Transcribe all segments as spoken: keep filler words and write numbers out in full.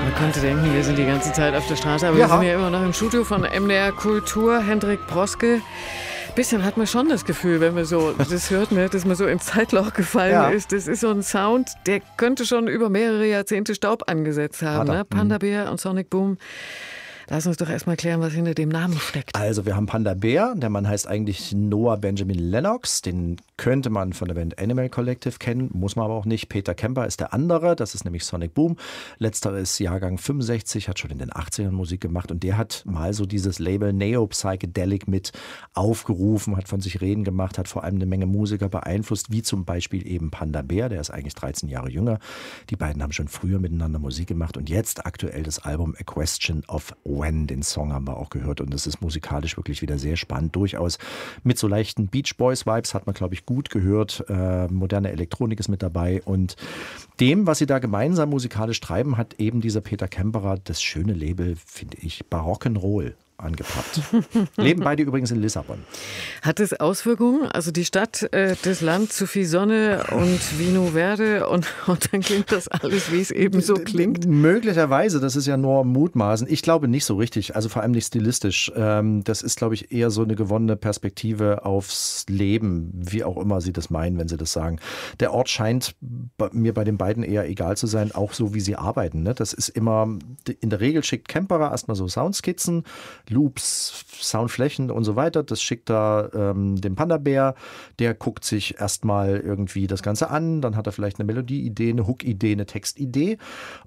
Man könnte denken, wir sind die ganze Zeit auf der Straße, aber ja. wir sind ja immer noch im Studio von M D R Kultur. Hendrik Broske. Ein bisschen hat man schon das Gefühl, wenn man so das hört, ne, dass man so ins Zeitloch gefallen ja. ist. Das ist so ein Sound, der könnte schon über mehrere Jahrzehnte Staub angesetzt haben. Ne? Panda Bear und Sonic Boom. Lass uns doch erstmal klären, was hinter dem Namen steckt. Also wir haben Panda Bear, der Mann heißt eigentlich Noah Benjamin Lennox, den könnte man von der Band Animal Collective kennen, muss man aber auch nicht. Peter Kemper ist der andere, das ist nämlich Sonic Boom. Letzterer ist Jahrgang fünfundsechzig, hat schon in den achtzigern Musik gemacht und der hat mal so dieses Label Neo Psychedelic mit aufgerufen, hat von sich reden gemacht, hat vor allem eine Menge Musiker beeinflusst, wie zum Beispiel eben Panda Bear, der ist eigentlich dreizehn Jahre jünger. Die beiden haben schon früher miteinander Musik gemacht und jetzt aktuell das Album A Question of When, den Song haben wir auch gehört und das ist musikalisch wirklich wieder sehr spannend, durchaus mit so leichten Beach Boys Vibes, hat man glaube ich gut gehört, äh, moderne Elektronik ist mit dabei und dem, was sie da gemeinsam musikalisch treiben, hat eben dieser Peter Kemperer das schöne Label, finde ich, Barock'n'Roll angepackt. Leben beide übrigens in Lissabon. Hat es Auswirkungen? Also die Stadt, äh, das Land, zu viel Sonne und Vino Verde und, und dann klingt das alles, wie es eben so klingt? Möglicherweise, das ist ja nur Mutmaßen. Ich glaube nicht so richtig, also vor allem nicht stilistisch. Ähm, das ist, glaube ich, eher so eine gewonnene Perspektive aufs Leben, wie auch immer sie das meinen, wenn sie das sagen. Der Ort scheint mir bei den beiden eher egal zu sein, auch so wie sie arbeiten. Ne? Das ist immer, in der Regel schickt Kemperer erstmal so Soundskizzen, Loops, Soundflächen und so weiter. Das schickt er ähm, dem Panda Bear. Der guckt sich erstmal irgendwie das Ganze an. Dann hat er vielleicht eine Melodieidee, eine Hook-Idee, eine Textidee.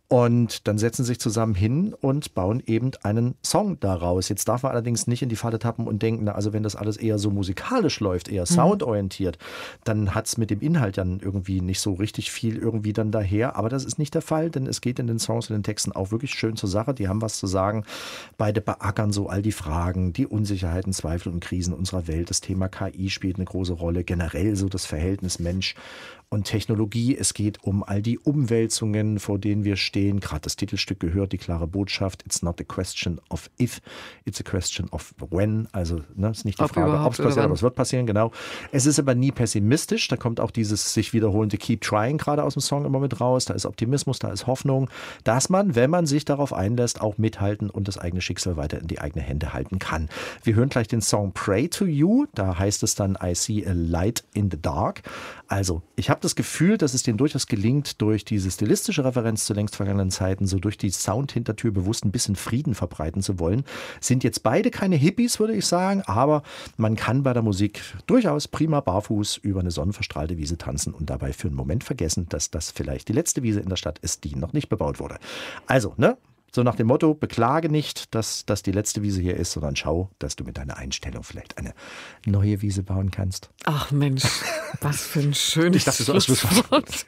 Und dann setzen sie sich zusammen hin und bauen eben einen Song daraus. Jetzt darf man allerdings nicht in die Falle tappen und denken, na, also wenn das alles eher so musikalisch läuft, eher soundorientiert, dann hat es mit dem Inhalt dann irgendwie nicht so richtig viel irgendwie dann daher. Aber das ist nicht der Fall, denn es geht in den Songs und den Texten auch wirklich schön zur Sache. Die haben was zu sagen. Beide beackern so all die Fragen, die Unsicherheiten, Zweifel und Krisen unserer Welt. Das Thema K I spielt eine große Rolle. Generell so das Verhältnis Mensch und Technologie. Es geht um all die Umwälzungen, vor denen wir stehen. Gerade das Titelstück gehört, die klare Botschaft. It's not a question of if, it's a question of when. Also ne, ist nicht die ob Frage, ob es passiert, aber es wird passieren, genau. Es ist aber nie pessimistisch. Da kommt auch dieses sich wiederholende Keep Trying gerade aus dem Song immer mit raus. Da ist Optimismus, da ist Hoffnung, dass man, wenn man sich darauf einlässt, auch mithalten und das eigene Schicksal weiter in die eigene Hände halten kann. Wir hören gleich den Song Pray to You. Da heißt es dann I see a light in the dark. Also, ich habe das Gefühl, dass es denen durchaus gelingt, durch diese stilistische Referenz zu längst vergangenen Zeiten, so durch die Soundhintertür bewusst ein bisschen Frieden verbreiten zu wollen. Sind jetzt beide keine Hippies, würde ich sagen, aber man kann bei der Musik durchaus prima barfuß über eine sonnenverstrahlte Wiese tanzen und dabei für einen Moment vergessen, dass das vielleicht die letzte Wiese in der Stadt ist, die noch nicht bebaut wurde. Also, ne? So nach dem Motto, beklage nicht, dass das die letzte Wiese hier ist, sondern schau, dass du mit deiner Einstellung vielleicht eine neue Wiese bauen kannst. Ach Mensch, was für ein schönes Ich dachte, so als Schlusswort.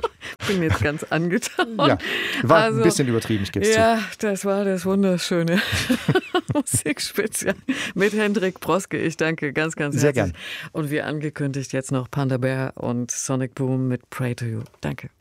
Bin jetzt ganz angetan. Ja, war also, ein bisschen übertrieben, ich gebe es ja, zu. Ja, das war das wunderschöne Musikspezial mit Hendrik Broske. Ich danke ganz, ganz herzlich. Sehr gern. Und wie angekündigt jetzt noch Panda Bear und Sonic Boom mit Pray to You. Danke.